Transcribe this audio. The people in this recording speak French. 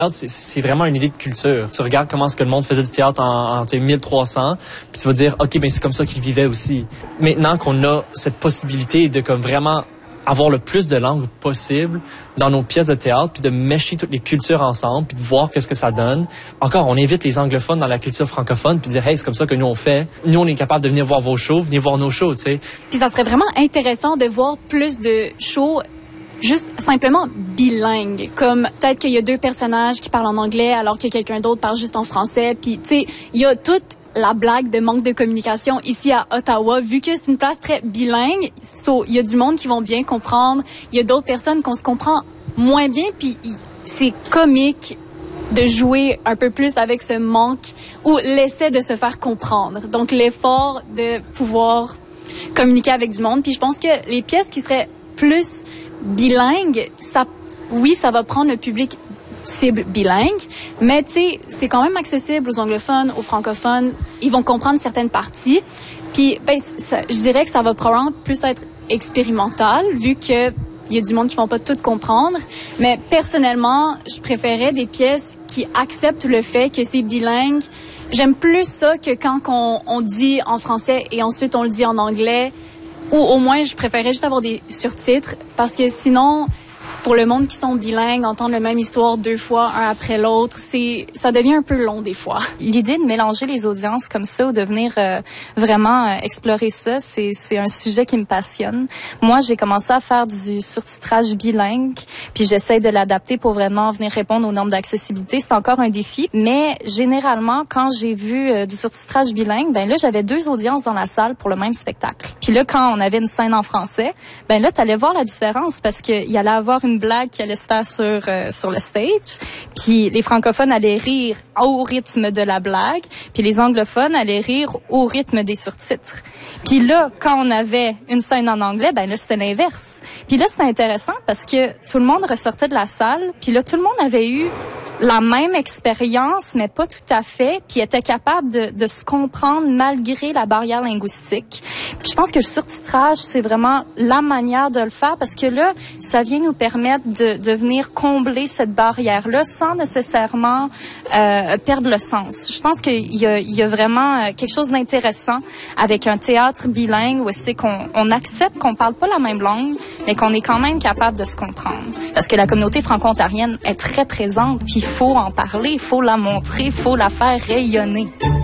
C'est vraiment une idée de culture. Tu regardes comment est-ce que le monde faisait du théâtre en 1300, puis tu vas dire, OK, ben c'est comme ça qu'ils vivaient aussi. Maintenant qu'on a cette possibilité de comme vraiment avoir le plus de langues possible dans nos pièces de théâtre, puis de mécher toutes les cultures ensemble, puis de voir qu'est-ce que ça donne. Encore, on invite les anglophones dans la culture francophone, puis dire, hey, c'est comme ça que nous on fait. Nous, on est capable de venir voir vos shows, venez voir nos shows, tu sais. Puis ça serait vraiment intéressant de voir plus de shows juste simplement bilingue, comme peut-être qu'il y a deux personnages qui parlent en anglais alors que quelqu'un d'autre parle juste en français. Puis tu sais, il y a toute la blague de manque de communication ici à Ottawa, vu que c'est une place très bilingue. Il y a du monde qui vont bien comprendre, il y a d'autres personnes qu'on se comprend moins bien, puis c'est comique de jouer un peu plus avec ce manque ou l'essai de se faire comprendre. Donc l'effort de pouvoir communiquer avec du monde. Puis je pense que les pièces qui seraient plus bilingue, ça va prendre le public cible bilingue, mais tu sais, c'est quand même accessible aux anglophones, aux francophones. Ils vont comprendre certaines parties. Puis, je dirais que ça va probablement plus être expérimental, vu que il y a du monde qui vont pas tout comprendre. Mais personnellement, je préférais des pièces qui acceptent le fait que c'est bilingue. J'aime plus ça que quand on dit en français et ensuite on le dit en anglais. Ou au moins, je préférais juste avoir des surtitres parce que sinon, pour le monde qui sont bilingues, entendre la même histoire deux fois, un après l'autre, ça devient un peu long des fois. L'idée de mélanger les audiences comme ça ou de venir vraiment explorer ça, c'est un sujet qui me passionne. Moi, j'ai commencé à faire du surtitrage bilingue, puis j'essaie de l'adapter pour vraiment venir répondre aux normes d'accessibilité. C'est encore un défi, mais généralement, quand j'ai vu du surtitrage bilingue, ben là, j'avais deux audiences dans la salle pour le même spectacle. Puis là, quand on avait une scène en français, ben là, t'allais voir la différence parce qu'il y allait avoir une blague qui allait se faire sur le stage, puis les francophones allaient rire au rythme de la blague, puis les anglophones allaient rire au rythme des surtitres. Puis là, quand on avait une scène en anglais, ben là, c'était l'inverse. Puis là, c'était intéressant parce que tout le monde ressortait de la salle, puis là, tout le monde avait eu la même expérience, mais pas tout à fait, puis était capable de se comprendre malgré la barrière linguistique. Puis je pense que le surtitrage, c'est vraiment la manière de le faire parce que là, ça vient nous permettre de venir combler cette barrière-là sans nécessairement perdre le sens. Je pense qu'il y a vraiment quelque chose d'intéressant avec un théâtre bilingue où c'est qu'on accepte qu'on parle pas la même langue, mais qu'on est quand même capable de se comprendre. Parce que la communauté franco-ontarienne est très présente, puis il faut en parler, il faut la montrer, il faut la faire rayonner.